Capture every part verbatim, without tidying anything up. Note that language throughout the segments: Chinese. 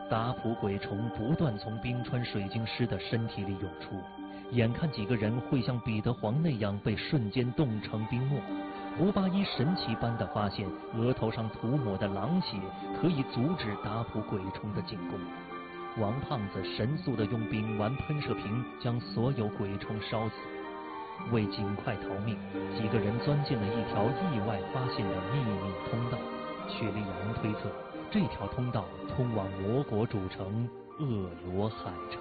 打扑鬼虫不断从冰川水晶师的身体里涌出，眼看几个人会像彼得黄那样被瞬间冻成冰沫。胡八一神奇般的发现，额头上涂抹的狼血可以阻止打扑鬼虫的进攻。王胖子神速地用丙烷喷射瓶将所有鬼虫烧死。为尽快逃命，几个人钻进了一条意外发现的秘密通道。薛立阳推测，这条通道通往魔国主城恶罗海城。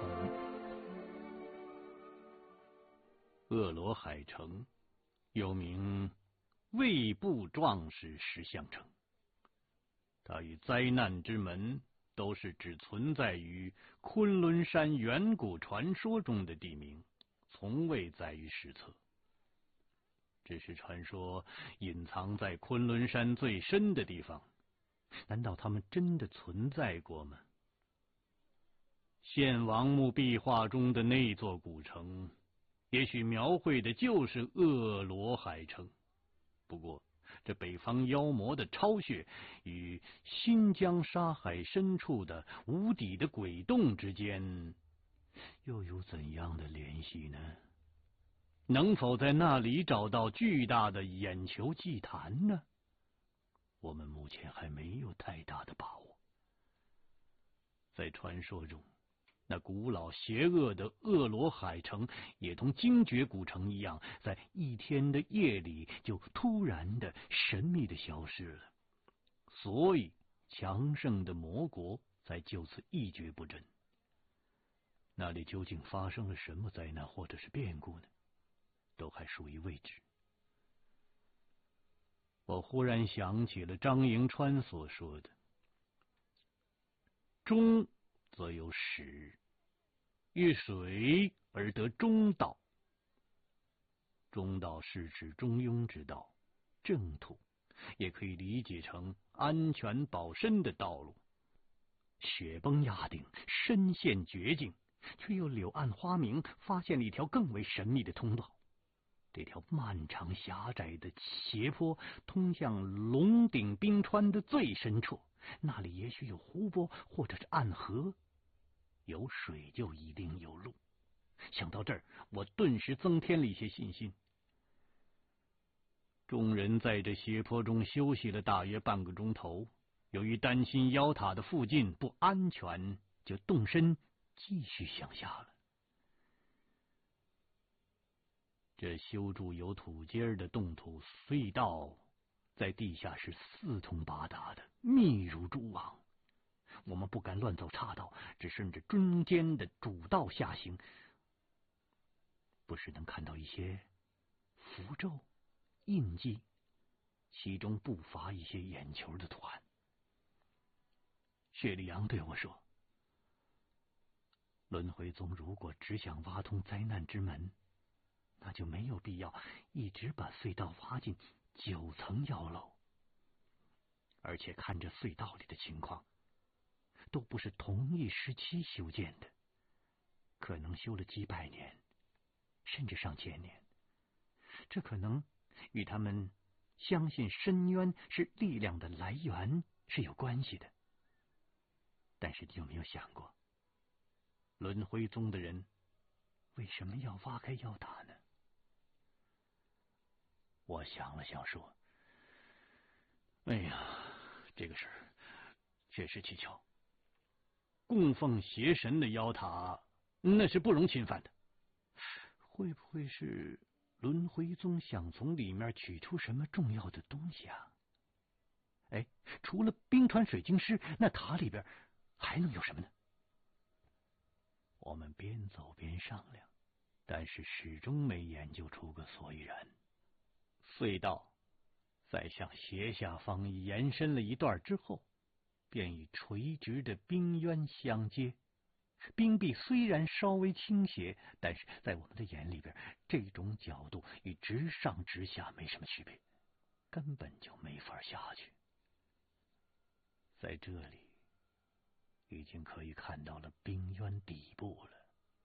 恶罗海城又名卫部壮士石像城，它与灾难之门都是只存在于昆仑山远古传说中的地名，从未载于史册。只是传说隐藏在昆仑山最深的地方，难道他们真的存在过吗？献王墓壁画中的那座古城，也许描绘的就是恶罗海城。不过这北方妖魔的巢穴与新疆沙海深处的无底的鬼洞之间又有怎样的联系呢？能否在那里找到巨大的眼球祭坛呢？我们目前还没有太大的把握。在传说中，那古老邪恶的恶罗海城也同精绝古城一样，在一天的夜里就突然的神秘的消失了，所以强盛的魔国才就此一蹶不振。那里究竟发生了什么灾难或者是变故呢？都还属于未知。我忽然想起了张迎川所说的，中则有始，遇水而得中道。中道是指中庸之道，正途，也可以理解成安全保身的道路。雪崩压顶，身陷绝境，却又柳暗花明，发现了一条更为神秘的通道。这条漫长狭窄的斜坡通向龙顶冰川的最深处，那里也许有湖泊或者是暗河，有水就一定有路。想到这儿，我顿时增添了一些信心。众人在这斜坡中休息了大约半个钟头，由于担心妖塔的附近不安全，就动身继续向下了。这修筑有土阶的冻土隧道在地下是四通八达的，密如蛛网。我们不敢乱走岔道，只顺着中间的主道下行，不时能看到一些符咒印记，其中不乏一些眼球的图案。薛立阳对我说，轮回宗如果只想挖通灾难之门，那就没有必要一直把隧道挖进九层妖楼。而且看这隧道里的情况，都不是同一时期修建的，可能修了几百年，甚至上千年。这可能与他们相信深渊是力量的来源是有关系的。但是你有没有想过，轮回宗的人为什么要挖开妖塔呢？我想了想说，哎呀，这个事儿确实蹊跷。供奉邪神的妖塔那是不容侵犯的，会不会是轮回宗想从里面取出什么重要的东西啊？哎，除了冰川水晶师，那塔里边还能有什么呢？我们边走边商量，但是始终没研究出个所以然。隧道在向斜下方延伸了一段之后，便与垂直的冰渊相接。冰壁虽然稍微倾斜，但是在我们的眼里边，这种角度与直上直下没什么区别，根本就没法下去。在这里已经可以看到了冰渊底部了，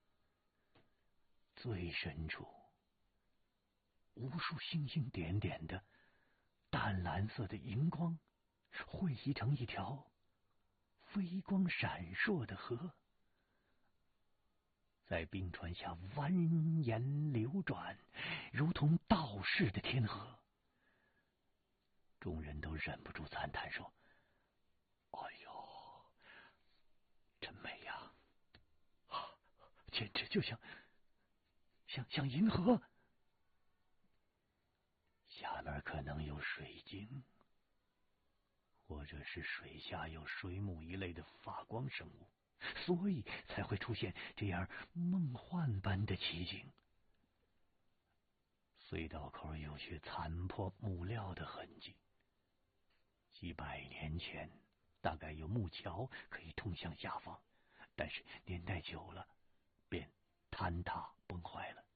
最深处无数星星点点的淡蓝色的荧光汇集成一条飞光闪烁的河，在冰川下蜿蜒流转，如同道士的天河。众人都忍不住赞叹说：“哎呦，真美呀！啊，简直就像像像银河。下面可能有水晶，或者是水下有水母一类的发光生物，所以才会出现这样梦幻般的奇景。隧道口有些残破木料的痕迹，几百年前大概有木桥可以通向下方，但是年代久了便坍塌崩坏了。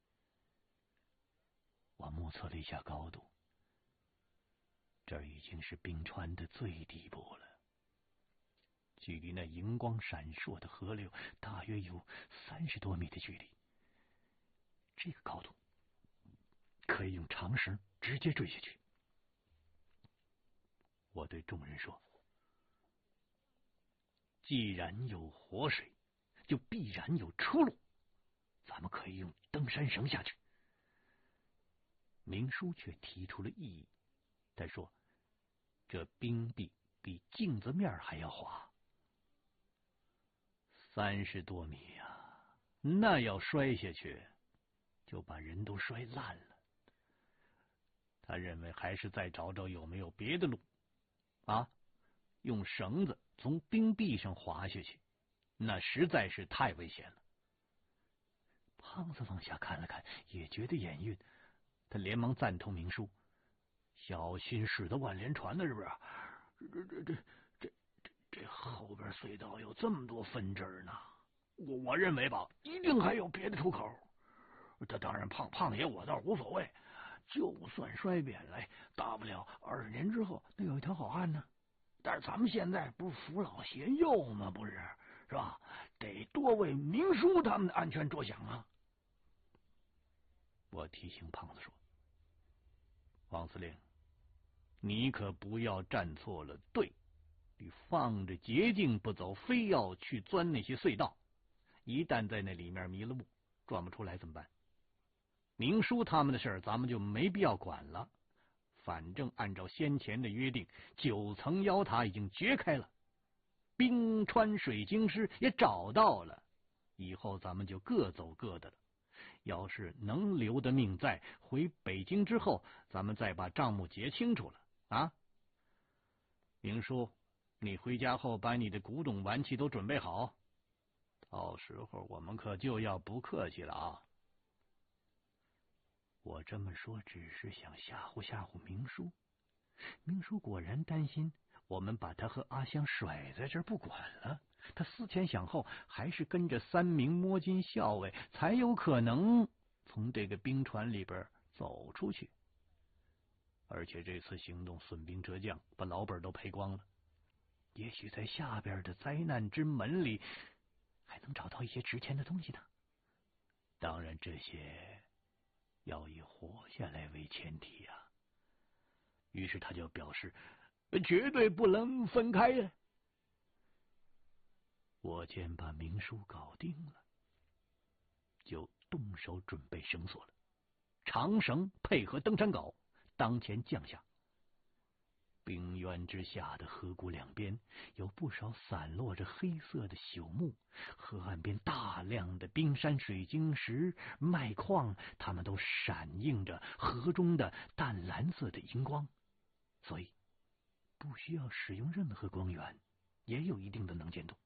我目测了一下高度，这儿已经是冰川的最底部了，距离那荧光闪烁的河流大约有三十多米的距离。这个高度可以用长绳直接坠下去。我对众人说：“既然有活水，就必然有出路，咱们可以用登山绳下去。”明叔却提出了异议，他说：“这冰壁比镜子面还要滑，三十多米呀、啊，那要摔下去，就把人都摔烂了。”他认为还是再找找有没有别的路啊，用绳子从冰壁上滑下去，那实在是太危险了。胖子往下看了看，也觉得眼晕，他连忙赞同明叔：“小心驶得万连船呢，是不是？这这这这这这后边隧道有这么多分支呢，我我认为吧，一定还有别的出口。这当然，胖胖爷我倒无所谓，就算摔扁了，大不了二十年之后那有一条好汉呢。但是咱们现在不是扶老携幼吗？不是，是吧？得多为明叔他们的安全着想啊！”我提醒胖子说：“王司令，你可不要站错了队，你放着捷径不走，非要去钻那些隧道，一旦在那里面迷了路，转不出来怎么办？明叔他们的事儿，咱们就没必要管了。反正按照先前的约定，九层妖塔已经掘开了，冰川水晶师也找到了，以后咱们就各走各的了。要是能留得命在，回北京之后，咱们再把账目结清楚了啊！明叔，你回家后把你的古董玩器都准备好，到时候我们可就要不客气了啊！”我这么说只是想吓唬吓唬明叔。明叔果然担心我们把他和阿香甩在这儿不管了，他思前想后，还是跟着三名摸金校尉才有可能从这个冰船里边走出去。而且这次行动损兵折将，把老本都赔光了，也许在下边的灾难之门里还能找到一些值钱的东西呢。当然这些要以活下来为前提呀、啊。于是他就表示绝对不能分开呀。我见把明叔搞定了，就动手准备绳索了。长绳配合登山镐，当前降下。冰渊之下的河谷两边有不少散落着黑色的朽木，河岸边大量的冰山水晶石、脉矿，它们都闪映着河中的淡蓝色的荧光，所以不需要使用任何光源，也有一定的能见度。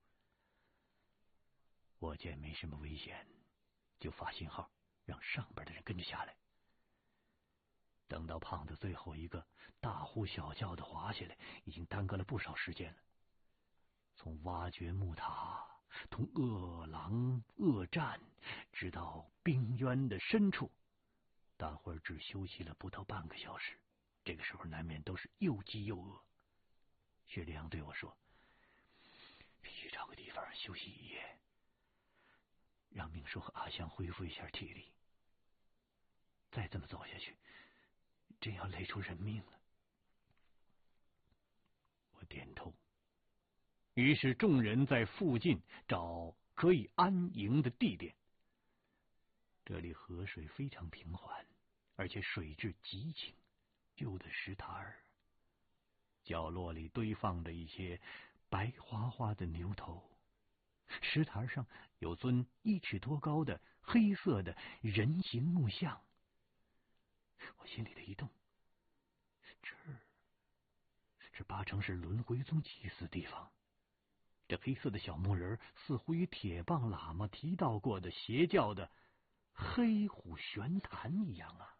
我见没什么危险，就发信号让上边的人跟着下来。等到胖子最后一个大呼小叫的滑下来，已经耽搁了不少时间了。从挖掘木塔，同恶狼恶战，直到冰渊的深处，大伙儿只休息了不到半个小时。这个时候难免都是又饥又饿。薛立阳对我说：“必须找个地方休息一夜，让明叔和阿香恢复一下体力。再这么走下去，真要累出人命了。”我点头， 于是众人在附近找可以安营的地点。这里河水非常平缓，而且水质极清，旧的石台儿，角落里堆放着一些白花花的牛头，石台上有尊一尺多高的黑色的人形木像。我心里的一动，这儿这八成是轮回宗祭祀地方。这黑色的小木人似乎与铁棒喇嘛提到过的邪教的黑虎玄坛一样啊！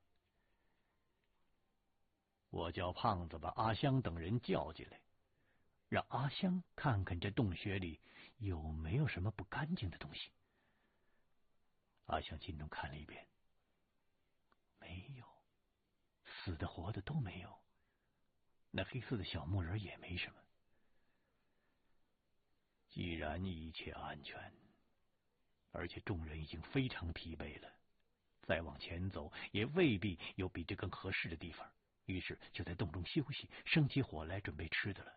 我叫胖子把阿香等人叫进来，让阿香看看这洞穴里有没有什么不干净的东西。阿香心中看了一遍，没有，死的活的都没有，那黑色的小木人也没什么。既然一切安全，而且众人已经非常疲惫了，再往前走也未必有比这更合适的地方，于是就在洞中休息，生起火来准备吃的了。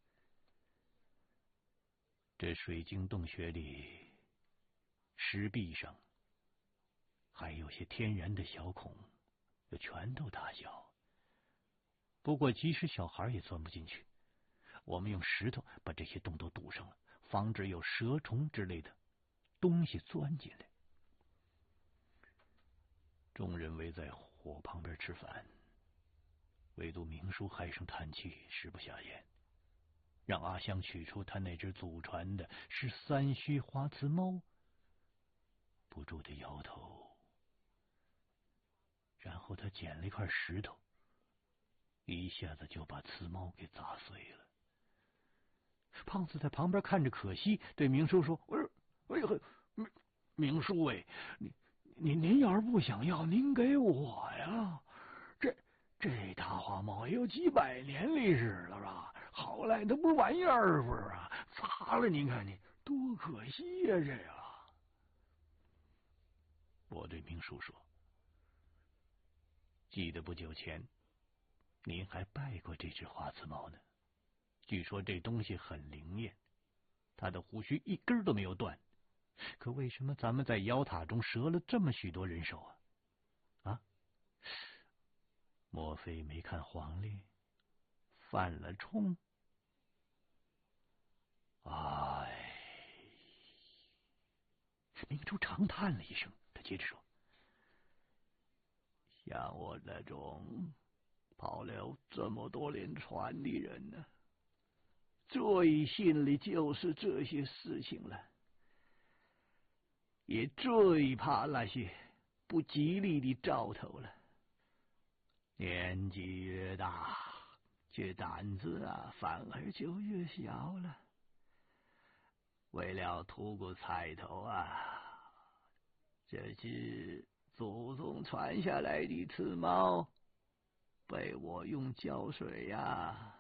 这水晶洞穴里石壁上还有些天然的小孔，有拳头大小，不过即使小孩也钻不进去。我们用石头把这些洞都堵上了，防止有蛇虫之类的东西钻进来。众人围在火旁边吃饭，唯独明叔唉声叹气，食不下咽，让阿香取出他那只祖传的是三须花瓷猫，不住的摇头。然后他捡了一块石头，一下子就把瓷猫给砸碎了。胖子在旁边看着可惜，对明叔说：“哎呀，明明叔哎，你您您要是不想要，您给我呀。这这大花猫也有几百年历史了吧？好赖它不是玩意儿不是啊？砸了您看你多可惜呀、啊！这个。”我对明叔说：“记得不久前，您还拜过这只花瓷猫呢。据说这东西很灵验，它的胡须一根都没有断。可为什么咱们在妖塔中折了这么许多人手啊？啊？莫非没看黄历，犯了冲？”哎，明珠长叹了一声，他接着说：“像我这种跑了这么多连船的人呢，最心里就是这些事情了，也最怕那些不吉利的兆头了。年纪越大，这胆子啊反而就越小了。为了图个彩头啊，这只祖宗传下来的瓷猫被我用胶水呀、啊、